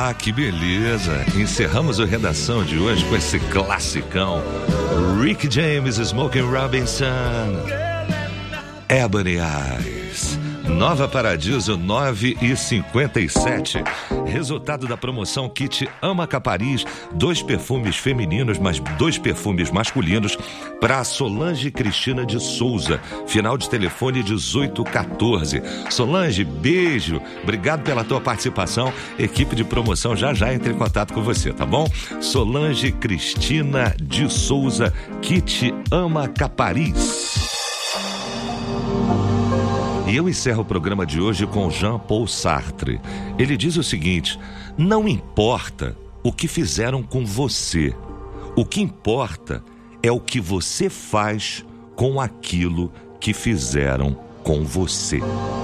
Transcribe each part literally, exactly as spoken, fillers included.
Ah, que beleza. Encerramos a redação de hoje com esse classicão. Rick James, Smokey Robinson, Ebony Eyes. Nova Paradiso, nove e cinquenta e sete. Resultado da promoção Kit Ama Capariz, dois perfumes femininos, mas dois perfumes masculinos para Solange Cristina de Souza. Final de telefone dezoito quatorze. Solange, beijo. Obrigado pela tua participação. Equipe de promoção já já entra em contato com você, tá bom? Solange Cristina de Souza, Kit Ama Capariz. E eu encerro o programa de hoje com Jean-Paul Sartre. Ele diz o seguinte: não importa o que fizeram com você, o que importa é o que você faz com aquilo que fizeram com você.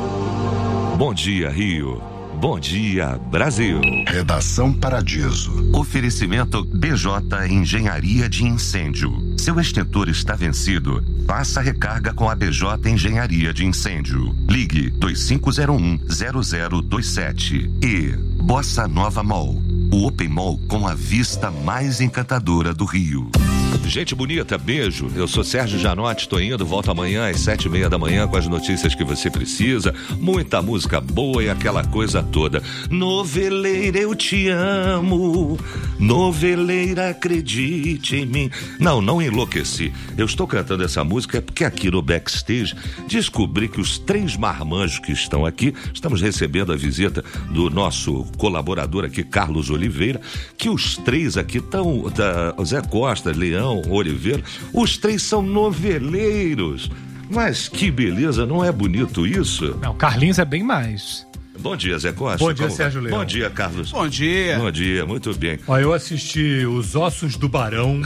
Bom dia, Rio. Bom dia, Brasil. Redação Paradiso. Oferecimento B J Engenharia de Incêndio. Seu extintor está vencido? Faça recarga com a B J Engenharia de Incêndio. Ligue dois cinco zero um, zero zero dois sete. E Bossa Nova Mall, o Open Mall com a vista mais encantadora do Rio. Gente bonita, beijo. Eu sou Sérgio Janotti, tô indo, volto amanhã às sete e meia da manhã com as notícias que você precisa. Muita música boa e aquela coisa toda. Noveleira, eu te amo. Noveleira, acredite em mim. Não, não enlouqueci. Eu estou cantando essa música porque aqui no backstage descobri que os três marmanjos que estão aqui, estamos recebendo a visita do nosso colaborador aqui, Carlos Oliveira, que os três aqui estão, tá, Zé Costa, Leão, Oliveira, os três são noveleiros. Mas que beleza, não é bonito isso? Não, Carlinhos é bem mais. Bom dia, Zé Costa. Bom dia, Como... Sérgio Leão. Bom dia, Carlos. Bom dia. Bom dia, muito bem. Ó, eu assisti Os Ossos do Barão,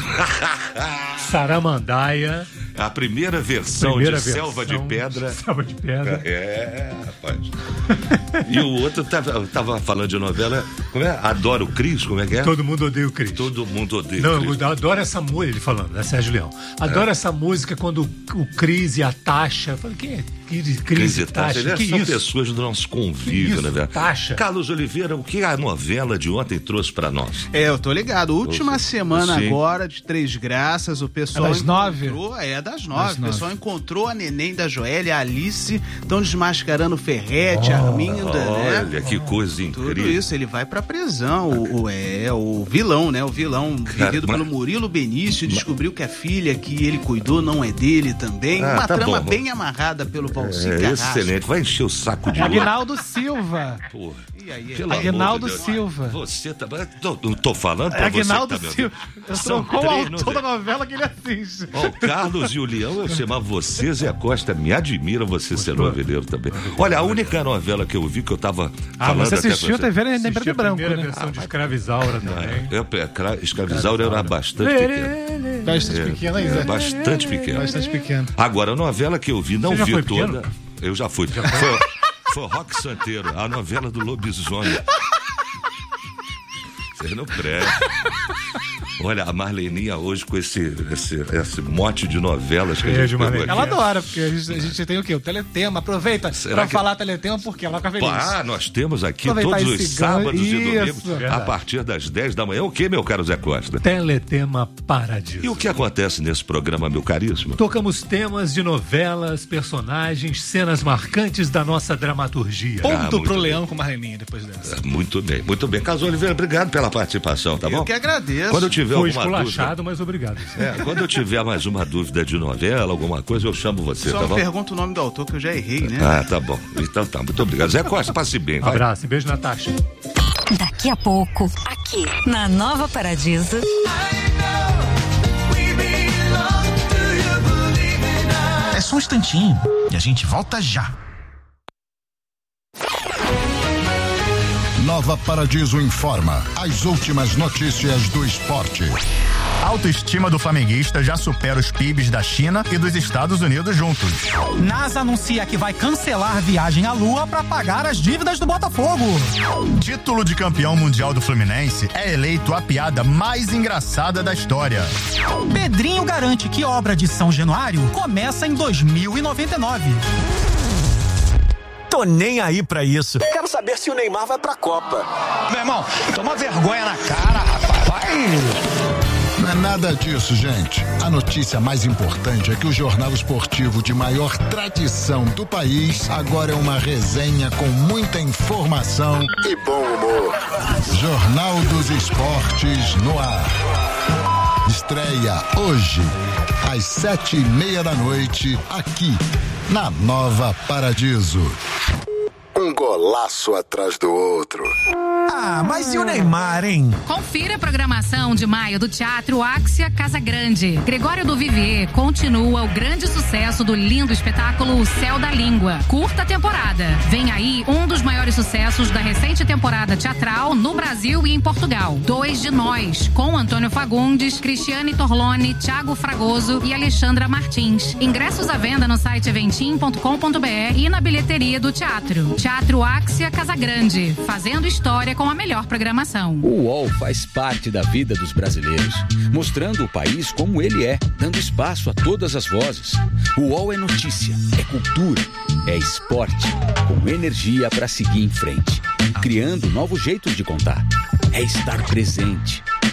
Saramandaia. A primeira versão primeira de versão Selva de Pedra. Selva de Pedra. É, rapaz. E o outro tava, tava falando de novela, como é? Adoro o Cris, como é que é? Todo mundo odeia o Cris. Todo mundo odeia Não, o Cris. eu adoro essa música, ele falando, né, Sérgio Leão. Adoro é. essa música quando o Cris e a Tasha. Eu falei, quem é Cris, Cris e Tasha? Tasha. Que São isso? pessoas do nosso convívio, né, velho? Tasha. Carlos Oliveira, o que a novela de ontem trouxe pra nós? É, eu tô ligado. Última Sim. semana Sim. agora de Três Graças, o pessoal É das nove? encontrou, é das nove. Das o pessoal nove. encontrou a neném da Joélia, a Alice, estão desmascarando o Ferrete, a Arminda, Olha, né? que coisa incrível. Tudo isso, ele vai pra prisão. O, o, é, o vilão, né? O vilão Cara, vivido mas... pelo Murilo Benício descobriu que a filha que ele cuidou não é dele também. Ah, Uma tá trama bom. bem amarrada pelo Valci É, Carrasco. excelente, vai encher o saco de louco. Aguinaldo Silva. Porra. E aí, Pelo Aguinaldo amor de Deus. Silva. Você tá. Tô, não tô falando pra Aguinaldo você. Que tá Silva. Eu São sou o três autor da novelas. novela que ele assiste. Ó, o Carlos e o Leão, eu chamava você, Zé Costa, me admira você ser noveleiro também. Olha, a única novela que eu vi que eu tava Ah, falando você até assistiu a com T V em você. preto e branco, né? A versão de Escravizaura também. Eu, eu, Escravizaura era bastante pequeno. Bastante É, pequena, é, Zé. bastante pequeno. Bastante pequeno. Agora, a novela que eu vi, não Você já vi foi toda. pequeno? Eu já fui. Foi, foi Rock Santeiro, a novela do lobisomem. Vocês não prestam. Olha, a Marleninha hoje com esse, esse, esse mote de novelas que a gente Beijo, pegou Marleninha. aqui. Ela adora, porque a gente, a gente tem o quê? O Teletema. Aproveita Será pra que- falar Teletema, porque ela fica feliz. Ah, nós temos aqui Aproveitar todos os esse ganho. sábados e Isso. domingos, a Verdade. partir das dez da manhã. O que, meu caro Zé Costa? Teletema Paradiso. E o que acontece nesse programa, meu caríssimo? Tocamos temas de novelas, personagens, cenas marcantes da nossa dramaturgia. Ah, Ponto muito pro bem. Leão com Marleninha depois dessa. Muito bem, muito bem. Carlos Oliveira, obrigado pela participação, tá Eu bom? que agradeço. Quando eu tiver Foi alguma dúvida... esculachado, mas obrigado. É, quando eu tiver mais uma dúvida de novela, alguma coisa, eu chamo você, Só tá bom? pergunta o nome do autor que eu já errei, né? Ah, tá bom. Então tá, muito obrigado. Zé Costa, passe bem, vai. Abraço e beijo, Natasha. Daqui a pouco, aqui na Nova Paradiso. É só um instantinho e a gente volta já. Nova Paradiso informa as últimas notícias do esporte. A autoestima do flamenguista já supera os P I Bs da China e dos Estados Unidos juntos. NASA anuncia que vai cancelar viagem à Lua para pagar as dívidas do Botafogo. Título de campeão mundial do Fluminense é eleito a piada mais engraçada da história. Pedrinho garante que obra de São Januário começa em dois mil e noventa e nove. Tô nem aí pra isso. Quero saber se o Neymar vai pra Copa. Meu irmão, toma vergonha na cara, rapaz. Vai. Não é nada disso, gente. A notícia mais importante é que o jornal esportivo de maior tradição do país agora é uma resenha com muita informação e bom humor. Jornal dos Esportes no ar. Estreia hoje, às sete e meia da noite, aqui na Nova Paradiso. Um golaço atrás do outro. Ah, mas e o Neymar, hein? Confira a programação de maio do Teatro Áxia Casagrande. Gregório do Vivier continua o grande sucesso do lindo espetáculo O Céu da Língua. Curta temporada. Vem aí um dos maiores sucessos da recente temporada teatral no Brasil e em Portugal. Dois de Nós, com Antônio Fagundes, Cristiane Torlone, Thiago Fragoso e Alexandra Martins. Ingressos à venda no site eventim ponto com ponto br e na bilheteria do teatro. Teatro Áxia Casagrande, fazendo história com a melhor programação. O U O L faz parte da vida dos brasileiros, mostrando o país como ele é, dando espaço a todas as vozes. O U O L é notícia, é cultura, é esporte, com energia para seguir em frente, criando novos jeitos de contar. É estar presente,